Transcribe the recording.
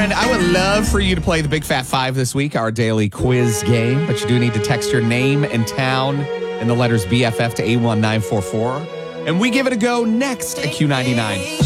friend, I would love for you to play the Big Fat Five this week, our daily quiz game. But you do need to text your name and town and the letters BFF to 81944. And we give it a go next at Q99.